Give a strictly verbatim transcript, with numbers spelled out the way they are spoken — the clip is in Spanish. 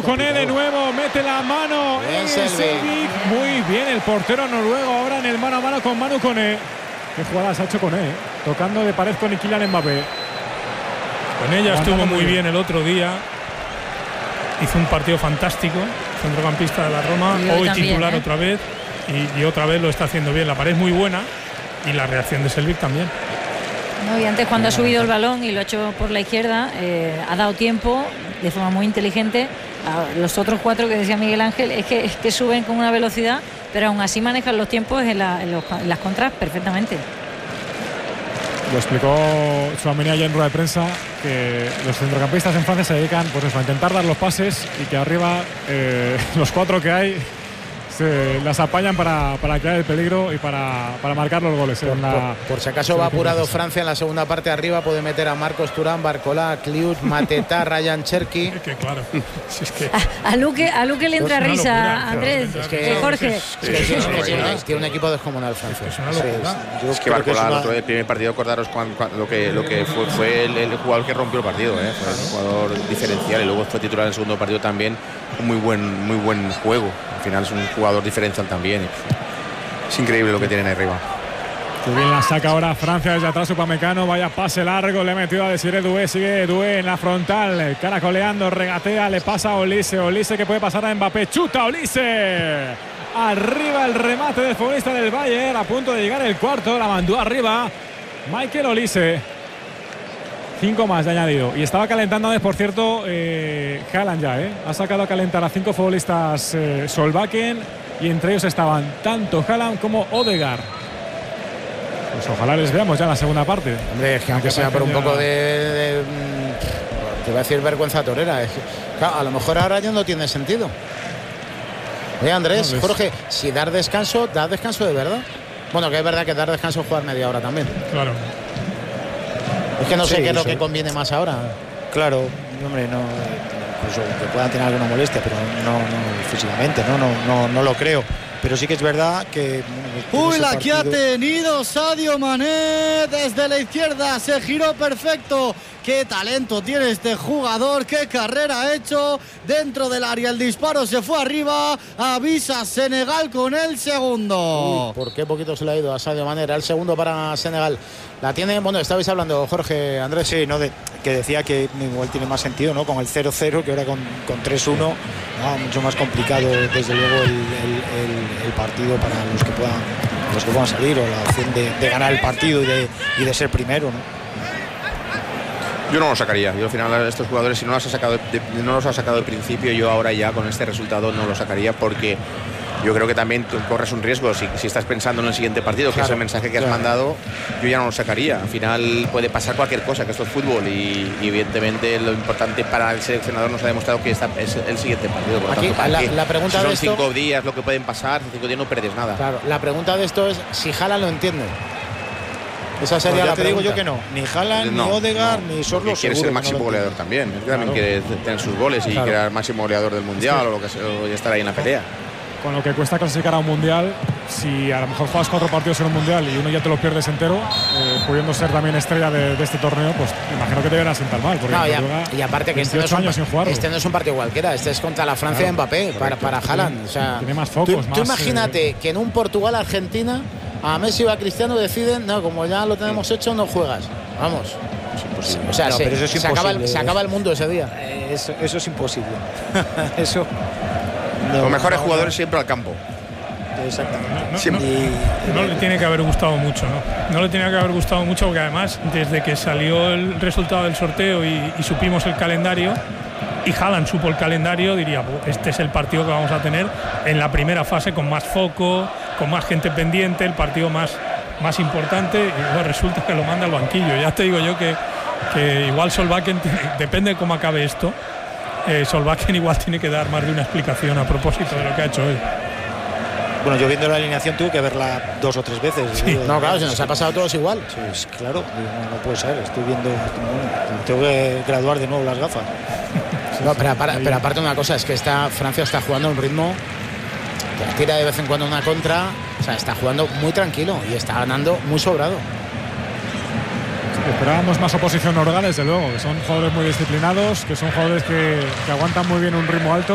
Koné de nuevo, mete la mano. Bien, Selvik. Muy bien el portero noruego ahora en el mano a mano con Manu Koné. Qué jugadas ha hecho Koné, ¿eh? Tocando de pared con Kylian Mbappé. Con ella estuvo muy bien el otro día. Hizo un partido fantástico, centrocampista de la Roma, hoy, hoy también, titular ¿eh? otra vez y, y otra vez lo está haciendo bien. La pared es muy buena y la reacción de Selvik también. No, y antes cuando ha subido el balón y lo ha hecho por la izquierda, eh, ha dado tiempo de forma muy inteligente a los otros cuatro que decía Miguel Ángel, es que, es que suben con una velocidad, pero aún así manejan los tiempos en, la, en, los, en las contras perfectamente. Lo explicó Tchouaméni ayer en rueda de prensa, que los centrocampistas en Francia se dedican pues eso, a intentar dar los pases y que arriba eh, los cuatro que hay se las apañan para, para crear el peligro y para, para marcar los goles. Por, la, por, por si acaso va apurado Francia en la segunda parte arriba, puede meter a Marcos Thuram, Barcola, Kliut, Mateta, Ryan Cherki. Es que claro. Si es que a, a, Luque, a Luque le entra risa, locura, Andrés. Es que, que Jorge. Es que, es que, es que tiene, tiene un equipo descomunal Francia. Es, es, es que Barcola, una... el primer partido, acordaros cuando, cuando, lo que, lo que fue, fue el, el jugador que rompió el partido, ¿eh? Fue un jugador diferencial y luego fue titular en el segundo partido también. Un muy buen, muy buen juego. Al final es un jugador diferencial también. Es increíble lo que tienen ahí arriba. Qué bien la saca ahora Francia desde atrás. Upamecano, vaya pase largo, le metió a Desiré Doué, sigue Doué en la frontal, caracoleando, regatea, le pasa a Olise, Olise que puede pasar a Mbappé, chuta Olise, arriba el remate del futbolista del Bayern, a punto de llegar el cuarto, la mandó arriba Michael Olise. Cinco más de añadido. Y estaba calentando antes, por cierto, eh, Haaland ya, ¿eh? Ha sacado a calentar a cinco futbolistas eh, Solbakken, y entre ellos estaban tanto Haaland como Odegaard. Pues ojalá les veamos ya en la segunda parte. Hombre, es que aunque sea por un poco de, de, de te voy a decir vergüenza torera. Es que, claro, a lo mejor ahora ya no tiene sentido. Oye, Andrés, no, Jorge, si dar descanso, dar descanso de verdad. Bueno, que es verdad que dar descanso es jugar media hora también. Claro. Es que no sé sí, qué es lo sí. que conviene más ahora. Claro, hombre, no, incluso que puedan tener alguna molestia, pero no, no físicamente, no, no, no, no lo creo. Pero sí que es verdad que... Uy, la partido... que ha tenido Sadio Mané desde la izquierda, se giró perfecto. Qué talento tiene este jugador, qué carrera ha hecho dentro del área. El disparo se fue arriba, avisa Senegal con el segundo. Uy, ¿por qué poquito se le ha ido a Sadio Mané? Era el segundo para Senegal. La tiene, bueno, estabais hablando, Jorge, Andrés. Sí, no, de, que decía que igual tiene más sentido, ¿no? Con el cero cero, que ahora con, con tres uno, ¿no? Mucho más complicado, desde luego, el, el, el, el partido para los que puedan, los que puedan salir, o la opción de, de ganar el partido y de, y de ser primero, ¿no? Yo no lo sacaría. Yo al final estos jugadores, si no los ha sacado de, no los ha sacado de principio, yo ahora ya con este resultado no lo sacaría, porque yo creo que también tú corres un riesgo. Si, si estás pensando en el siguiente partido, que claro, es el mensaje que has claro. mandado, yo ya no lo sacaría. Al final puede pasar cualquier cosa, que esto es fútbol, y, y evidentemente lo importante para el seleccionador nos ha demostrado que esta es el siguiente partido. Por Aquí, tanto, la, que, la pregunta si son de esto, cinco días lo que pueden pasar, cinco días no pierdes nada. Claro, la pregunta de esto es si Haaland lo entiende. Esa sería pues ya la te pregunta. digo yo que no. Ni Haaland, no, ni Odegaard, no. ni Sorlo. Quiere ser el máximo goleador no también. Él claro. también quiere tener sus goles y claro. quiere ser el máximo goleador del mundial, sí. o lo que sea, o estar ahí en la pelea. Con lo que cuesta clasificar a un mundial, si a lo mejor juegas cuatro partidos en un mundial y uno ya te lo pierdes entero, eh, pudiendo ser también estrella de, de este torneo, pues imagino que te van a sentar mal. Porque no, ya, y aparte que este no, es un, este no es un partido cualquiera, este es contra la Francia claro, de Mbappé, correcto, para, para Haaland. O sea, tiene más focos. Tú, más, tú imagínate eh, que en un Portugal-Argentina a Messi o a Cristiano deciden, no, como ya lo tenemos hecho, no juegas. Vamos. Es o sea, no, se, pero eso es se, acaba el, se acaba el mundo ese día. Eso, eso es imposible. Eso. No, Los mejores no, jugadores no. siempre al campo. Exactamente. No, no, no, no le tiene que haber gustado mucho, ¿no? No le tiene que haber gustado mucho porque además desde que salió el resultado del sorteo y, y supimos el calendario y Haaland supo el calendario, diría, este es el partido que vamos a tener en la primera fase con más foco, con más gente pendiente, el partido más, más importante, y luego resulta que lo manda al banquillo. Ya te digo yo que, que igual Solbakken, depende de cómo acabe esto, eh, Solbakken igual tiene que dar más de una explicación a propósito de lo que ha hecho hoy. Bueno, yo viendo la alineación tuve que verla dos o tres veces. Sí. No, claro, se nos ha pasado a todos igual. Sí, claro, no, no puede ser. Estoy viendo, bueno, tengo que graduar de nuevo las gafas. No, pero, para, pero aparte una cosa, es que esta Francia está jugando a un ritmo que tira de vez en cuando una contra, o sea, está jugando muy tranquilo y está ganando muy sobrado. Esperábamos más oposición noruega, desde luego, que son jugadores muy disciplinados, que son jugadores que, que aguantan muy bien un ritmo alto.